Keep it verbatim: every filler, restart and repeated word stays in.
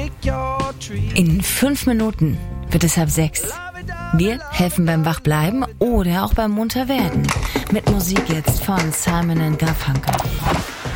In fünf Minuten wird es halb sechs. Wir helfen beim Wachbleiben oder auch beim Munterwerden. Mit Musik jetzt von Simon and Garfunkel.